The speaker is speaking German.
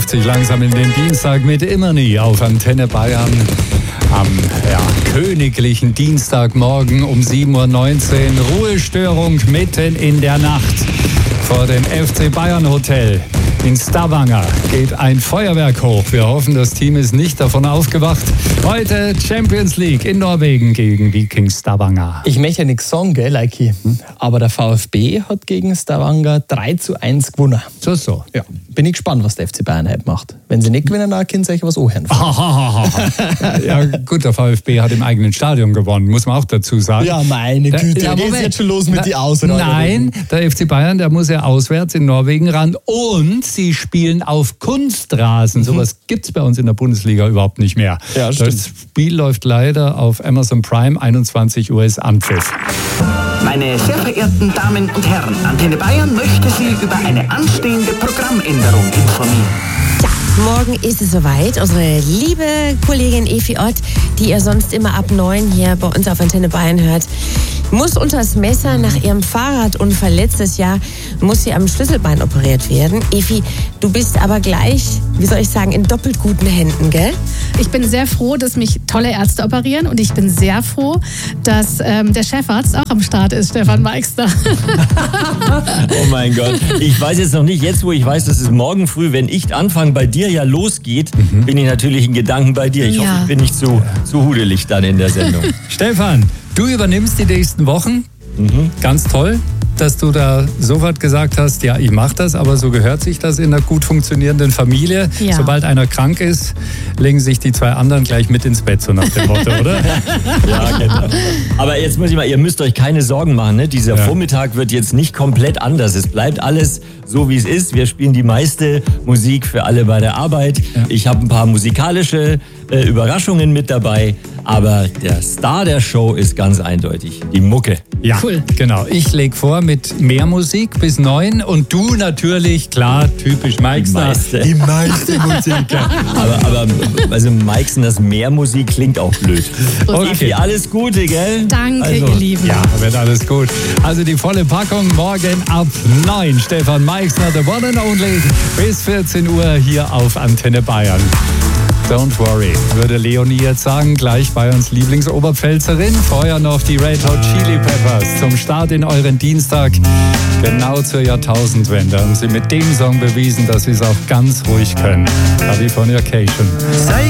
schläft sich langsam in den Dienstag mit Immer Nie auf Antenne Bayern. Am königlichen Dienstagmorgen um 7.19 Uhr. Ruhestörung mitten in der Nacht. Vor dem FC Bayern Hotel in Stavanger geht ein Feuerwerk hoch. Wir hoffen, das Team ist nicht davon aufgewacht. Heute Champions League in Norwegen gegen Viking Stavanger. Ich möchte ja nichts sagen, gell, Leiki? Aber der VfB hat gegen Stavanger 3:1 gewonnen. So. Ja. Bin ich gespannt, was der FC Bayern heute macht. Wenn sie nicht gewinnen, dann können sie euch was anhören. Ja gut, der VfB hat im eigenen Stadion gewonnen, muss man auch dazu sagen. Ja, meine Güte, da geht's jetzt schon los mit die Ausrede. Nein, der FC Bayern, der muss ja auswärts in Norwegen ran und sie spielen auf Kunstrasen. Sowas gibt's bei uns in der Bundesliga überhaupt nicht mehr. Ja, stimmt. Das Spiel läuft leider auf Amazon Prime, 21 Uhr ist Anpfiff. Meine sehr verehrten Damen und Herren, Antenne Bayern möchte Sie über eine anstehende Programmänderung informieren. Ja, morgen ist es soweit. Unsere liebe Kollegin Evi Ott, die ihr sonst immer ab 9 hier bei uns auf Antenne Bayern hört, muss unters Messer nach ihrem Fahrradunfall letztes Jahr, muss sie am Schlüsselbein operiert werden. Evi, du bist aber gleich, wie soll ich sagen, in doppelt guten Händen, gell? Ich bin sehr froh, dass mich tolle Ärzte operieren und ich bin sehr froh, dass der Chefarzt auch am Start ist, Stefan Meixner. Oh mein Gott. Ich weiß jetzt noch nicht, jetzt wo ich weiß, dass es morgen früh, wenn ich anfange, bei dir ja losgeht, bin ich natürlich in Gedanken bei dir. Ich hoffe, ich bin nicht zu hudelig dann in der Sendung. Stefan, du übernimmst die nächsten Wochen. Ganz toll, dass du da sofort gesagt hast, ja, ich mache das, aber so gehört sich das in einer gut funktionierenden Familie. Ja. Sobald einer krank ist, legen sich die zwei anderen gleich mit ins Bett, so nach dem Motto, oder? Ja, genau. Aber jetzt muss ich mal, ihr müsst euch keine Sorgen machen, ne? Dieser Vormittag wird jetzt nicht komplett anders. Es bleibt alles so, wie es ist. Wir spielen die meiste Musik für alle bei der Arbeit. Ja. Ich habe ein paar musikalische Überraschungen mit dabei. Aber der Star der Show ist ganz eindeutig die Mucke. Ja, cool. Genau. Ich lege vor mit mehr Musik bis 9 und du natürlich, klar, typisch Meixner. Die meiste Musik. aber also Meixners mehr Musik klingt auch blöd. Okay, alles Gute, gell? Danke, ihr Lieben. Ja, wird alles gut. Also die volle Packung morgen ab 9. Stefan Meixner, the one and only, bis 14 Uhr hier auf Antenne Bayern. Don't worry, würde Leonie jetzt sagen, gleich Bayerns Lieblingsoberpfälzerin. Vorher noch die Red Hot Chili Peppers zum Start in euren Dienstag. Genau zur Jahrtausendwende haben sie mit dem Song bewiesen, dass sie es auch ganz ruhig können. Californication.